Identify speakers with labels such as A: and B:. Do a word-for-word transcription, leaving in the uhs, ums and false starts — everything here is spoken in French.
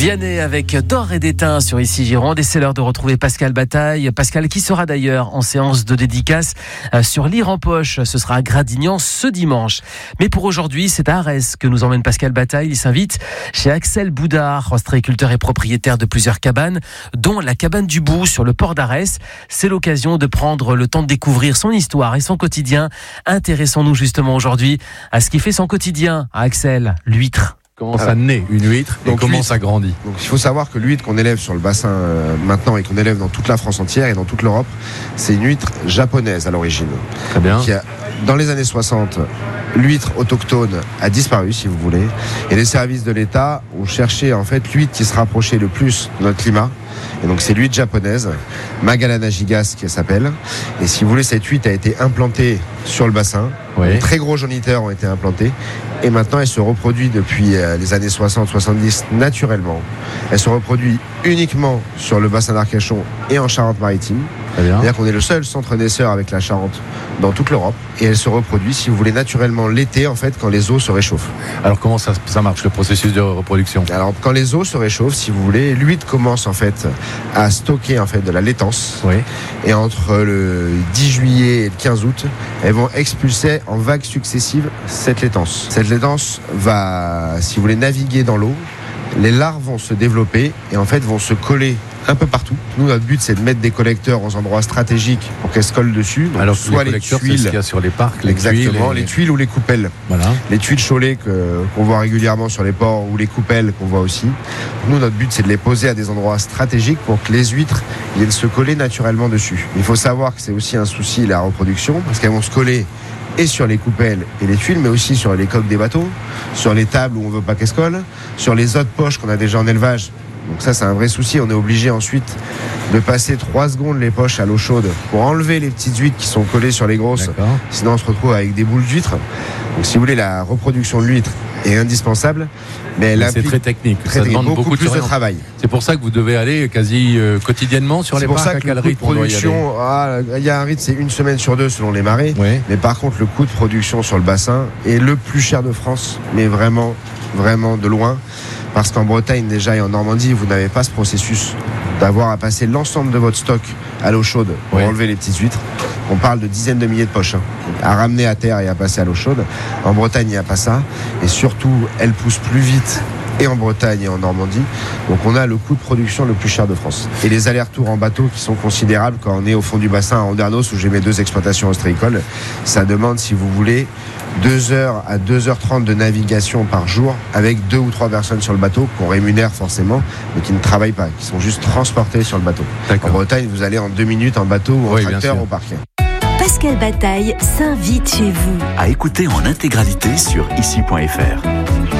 A: Vianney avec D'or et d'étain sur Ici Gironde, et c'est l'heure de retrouver Pascal Bataille. Pascal qui sera d'ailleurs en séance de dédicace sur Lire en poche. Ce sera à Gradignan ce dimanche. Mais pour aujourd'hui, c'est à Arès que nous emmène Pascal Bataille. Il s'invite chez Axel Boudard, ostréiculteur et propriétaire de plusieurs cabanes, dont la cabane du Bout sur le port d'Arès. C'est l'occasion de prendre le temps de découvrir son histoire et son quotidien. Intéressons-nous justement aujourd'hui à ce qui fait son quotidien à Axel, l'huître.
B: Comment ça naît une huître et
C: donc,
B: comment
C: l'huître,
B: ça grandit?
C: donc, il faut savoir que l'huître qu'on élève sur le bassin euh, maintenant et qu'on élève dans toute la France entière et dans toute l'Europe, c'est une huître japonaise à l'origine.
B: Très bien.
C: Qui a, dans les années soixante, l'huître autochtone a disparu, si vous voulez, et les services de l'État ont cherché en fait l'huître qui se rapprochait le plus de notre climat. Et donc c'est l'huître japonaise, Magalana gigas qui s'appelle. Et si vous voulez, cette huître a été implantée sur le bassin.
B: Oui.
C: De très gros géniteurs ont été implantés. Et maintenant, elle se reproduit depuis les années soixante soixante-dix naturellement. Elle se reproduit uniquement sur le bassin d'Arcachon et en Charente-Maritime. C'est-à-dire qu'on est le seul centre naisseur avec la Charente dans toute l'Europe. Et elle se reproduit, si vous voulez, naturellement l'été, en fait, quand les eaux se réchauffent.
B: Alors comment ça, ça marche, le processus de reproduction? Alors
C: quand les eaux se réchauffent, si vous voulez, l'huître commence en fait à stocker en fait de la laitance.
B: Oui.
C: Et entre le dix juillet et le quinze août, elles vont expulser en vagues successives cette laitance. Cette laitance va, si vous voulez, naviguer dans l'eau. Les larves vont se développer et en fait vont se coller un peu partout. Nous, notre but, c'est de mettre des collecteurs aux endroits stratégiques pour qu'elles se collent dessus. Donc,
B: alors,
C: soit
B: les,
C: les
B: tuiles,
C: c'est ce
B: qu'il y a sur les parcs, les
C: exactement,
B: tuiles, et...
C: les tuiles ou les coupelles.
B: Voilà.
C: Les tuiles chaulées que, qu'on voit régulièrement sur les ports ou les coupelles qu'on voit aussi. Nous, notre but, c'est de les poser à des endroits stratégiques pour que les huîtres viennent se coller naturellement dessus. Il faut savoir que c'est aussi un souci, la reproduction, parce qu'elles vont se coller et sur les coupelles et les tuiles, mais aussi sur les coques des bateaux, sur les tables où on veut pas qu'elles se collent, sur les autres poches qu'on a déjà en élevage. Donc ça, c'est un vrai souci. On est obligé ensuite de passer trois secondes les poches à l'eau chaude pour enlever les petites huîtres qui sont collées sur les grosses.
B: D'accord.
C: Sinon, on se retrouve avec des boules d'huîtres. Donc, si vous voulez, la reproduction de l'huître est indispensable, mais elle
B: mais
C: implique
B: c'est très technique.
C: très
B: ça demande
C: beaucoup,
B: beaucoup
C: plus
B: de,
C: de travail.
B: C'est pour ça que vous devez aller quasi euh, quotidiennement sur
C: c'est
B: les
C: pour
B: parcs.
C: ça
B: À
C: que
B: quel
C: le coût de
B: rythme on doit y aller?
C: production, ah, il y a un rythme, c'est une semaine sur deux selon les marées.
B: Oui.
C: Mais par contre, le coût de production sur le bassin est le plus cher de France, mais vraiment, vraiment de loin. Parce qu'en Bretagne déjà et en Normandie, vous n'avez pas ce processus d'avoir à passer l'ensemble de votre stock à l'eau chaude pour
B: oui.
C: enlever les petites huîtres. On parle de dizaines de milliers de poches hein, à ramener à terre et à passer à l'eau chaude. En Bretagne, il n'y a pas ça. Et surtout, elles poussent plus vite et en Bretagne et en Normandie. Donc on a le coût de production le plus cher de France. Et les allers-retours en bateau qui sont considérables quand on est au fond du bassin à Andernos où j'ai mes deux exploitations ostréicoles. Ça demande, si vous voulez, deux heures à deux heures trente de navigation par jour avec deux ou trois personnes sur le bateau qu'on rémunère forcément mais qui ne travaillent pas, qui sont juste transportées sur le bateau.
B: D'accord.
C: En Bretagne, vous allez en deux minutes en bateau ou en
B: oui,
C: tracteur au parquet.
D: Pascal Bataille s'invite chez vous.
E: À écouter en intégralité sur ici point f r.